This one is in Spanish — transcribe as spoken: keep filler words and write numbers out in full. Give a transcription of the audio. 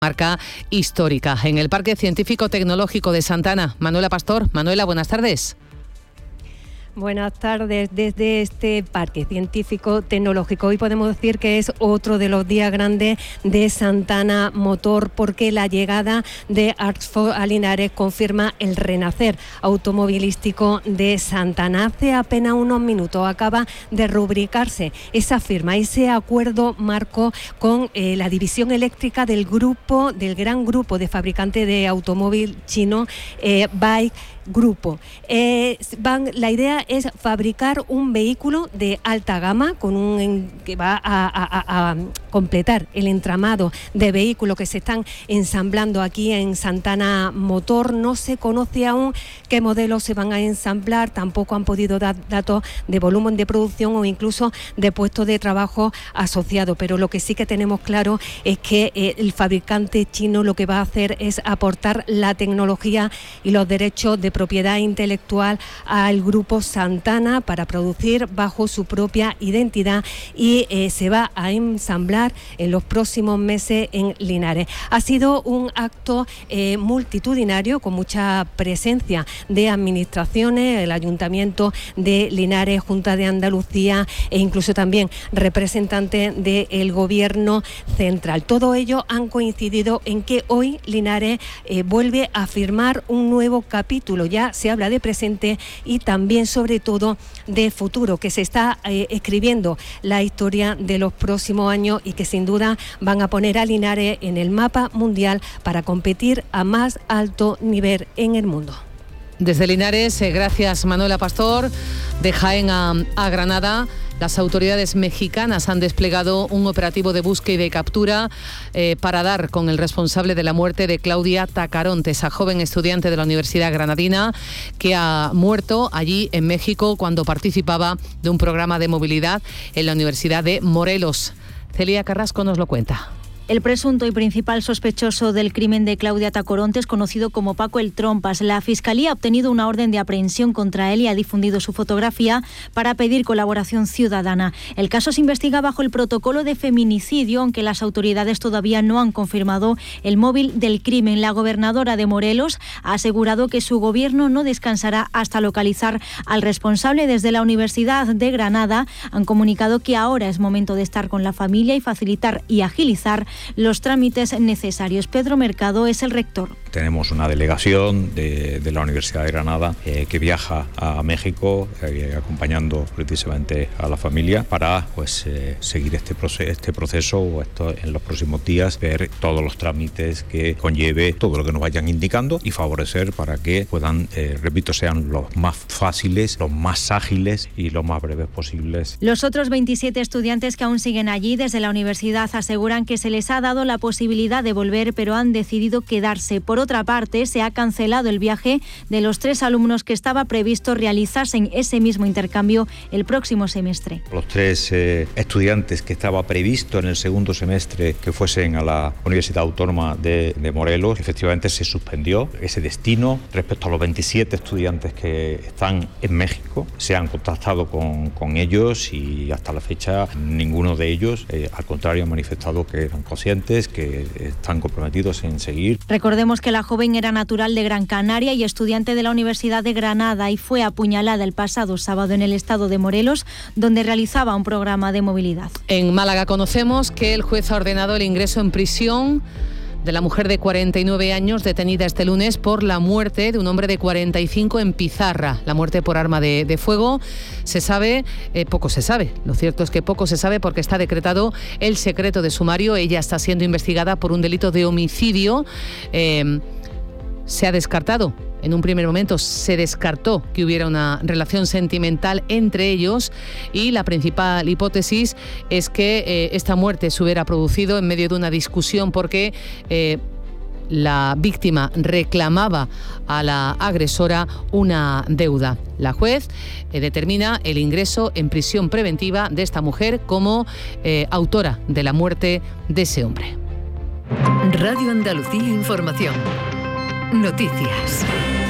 marca histórica en el Parque Científico Tecnológico de Santana. Manuela Pastor. Manuela, buenas tardes. Buenas tardes. Desde este Parque Científico Tecnológico, hoy podemos decir que es otro de los días grandes de Santana Motor, porque la llegada de Arxford a Linares confirma el renacer automovilístico de Santana. Hace apenas unos minutos acaba de rubricarse esa firma, ese acuerdo marco con eh, la división eléctrica del grupo, del gran grupo de fabricantes de automóvil chino eh, Bike Grupo. Eh, van, la idea es fabricar un vehículo de alta gama con un que va a, a, a completar el entramado de vehículos que se están ensamblando aquí en Santana Motor. No se conoce aún qué modelos se van a ensamblar, tampoco han podido dar datos de volumen de producción o incluso de puestos de trabajo asociados, pero lo que sí que tenemos claro es que eh, el fabricante chino lo que va a hacer es aportar la tecnología y los derechos de propiedad intelectual al grupo Santana para producir bajo su propia identidad y eh, se va a ensamblar en los próximos meses en Linares. Ha sido un acto eh, multitudinario con mucha presencia de administraciones, el Ayuntamiento de Linares, Junta de Andalucía e incluso también representantes del Gobierno central. Todo ello han coincidido en que hoy Linares eh, vuelve a firmar un nuevo capítulo. Ya se habla de presente y también sobre todo de futuro, que se está eh, escribiendo la historia de los próximos años y que sin duda van a poner a Linares en el mapa mundial para competir a más alto nivel en el mundo. Desde Linares, eh, gracias Manuela Pastor. De Jaén a, a Granada, las autoridades mexicanas han desplegado un operativo de búsqueda y de captura eh, para dar con el responsable de la muerte de Claudia Tacaronte, esa joven estudiante de la Universidad Granadina que ha muerto allí en México cuando participaba de un programa de movilidad en la Universidad de Morelos. Celia Carrasco nos lo cuenta. El presunto y principal sospechoso del crimen de Claudia Tacaronte es conocido como Paco el Trompas. La Fiscalía ha obtenido una orden de aprehensión contra él y ha difundido su fotografía para pedir colaboración ciudadana. El caso se investiga bajo el protocolo de feminicidio, aunque las autoridades todavía no han confirmado el móvil del crimen. La gobernadora de Morelos ha asegurado que su gobierno no descansará hasta localizar al responsable. Desde la Universidad de Granada han comunicado que ahora es momento de estar con la familia y facilitar y agilizar los trámites necesarios. Pedro Mercado es el rector. Tenemos una delegación de, de la Universidad de Granada eh, que viaja a México eh, acompañando precisamente a la familia para pues eh, seguir este proceso, este proceso o esto en los próximos días, ver todos los trámites que conlleve, todo lo que nos vayan indicando y favorecer para que puedan, eh, repito, sean los más fáciles, los más ágiles y los más breves posibles. Los otros veintisiete estudiantes que aún siguen allí desde la universidad aseguran que se les ha dado la posibilidad de volver, pero han decidido quedarse. Por otra parte, se ha cancelado el viaje de los tres alumnos que estaba previsto realizarse en ese mismo intercambio el próximo semestre. Los tres eh, estudiantes que estaba previsto en el segundo semestre que fuesen a la Universidad Autónoma de, de Morelos, efectivamente se suspendió ese destino. Respecto a los veintisiete estudiantes que están en México, se han contactado con, con ellos y hasta la fecha ninguno de ellos, eh, al contrario, ha manifestado que eran conscientes, que están comprometidos en seguir. Recordemos que la joven era natural de Gran Canaria y estudiante de la Universidad de Granada y fue apuñalada el pasado sábado en el estado de Morelos, donde realizaba un programa de movilidad. En Málaga conocemos que el juez ha ordenado el ingreso en prisión de la mujer de cuarenta y nueve años detenida este lunes por la muerte de un hombre de cuarenta y cinco en Pizarra. La muerte por arma de, de fuego. Se sabe, eh, poco se sabe. Lo cierto es que poco se sabe porque está decretado el secreto de sumario. Ella está siendo investigada por un delito de homicidio. Eh, se ha descartado. En un primer momento se descartó que hubiera una relación sentimental entre ellos y la principal hipótesis es que eh, esta muerte se hubiera producido en medio de una discusión porque eh, la víctima reclamaba a la agresora una deuda. La juez eh, determina el ingreso en prisión preventiva de esta mujer como eh, autora de la muerte de ese hombre. Radio Andalucía Información. Noticias.